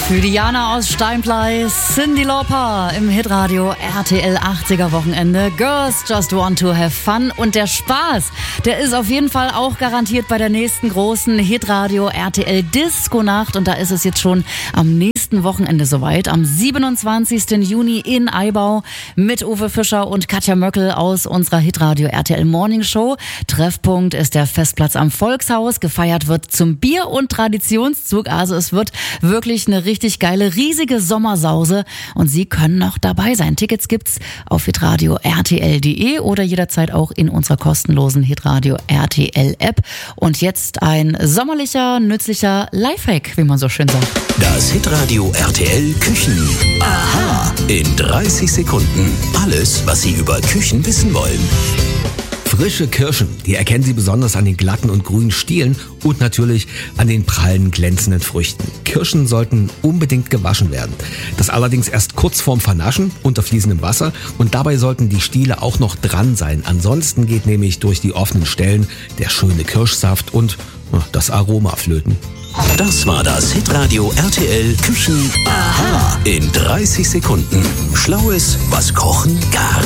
Für Diana aus Steinblei, Cyndi Lauper im Hitradio RTL 80er Wochenende. Girls just want to have fun. Und der Spaß, der ist auf jeden Fall auch garantiert bei der nächsten großen Hitradio RTL Disco Nacht. Und da ist es jetzt schon am nächsten Wochenende soweit. Am 27. Juni in Eibau mit Uwe Fischer und Katja Möckel aus unserer Hitradio RTL Morning Show. Treffpunkt ist der Festplatz am Volkshaus. Gefeiert wird zum Bier- und Traditionszug. Also es wird wirklich eine richtig geile, riesige Sommersause und Sie können noch dabei sein. Tickets gibt's auf hitradio rtl.de oder jederzeit auch in unserer kostenlosen Hitradio RTL App. Und jetzt ein sommerlicher, nützlicher Lifehack, wie man so schön sagt. Das Hitradio RTL Küchen. Aha. In 30 Sekunden. Alles, was Sie über Küchen wissen wollen. Frische Kirschen, die erkennen Sie besonders an den glatten und grünen Stielen und natürlich an den prallen, glänzenden Früchten. Kirschen sollten unbedingt gewaschen werden. Das allerdings erst kurz vorm Vernaschen unter fließendem Wasser und dabei sollten die Stiele auch noch dran sein. Ansonsten geht nämlich durch die offenen Stellen der schöne Kirschsaft und das Aroma flöten. Das war das Hitradio RTL Küchen. Aha. In 30 Sekunden. Schlaues, was Kochen gar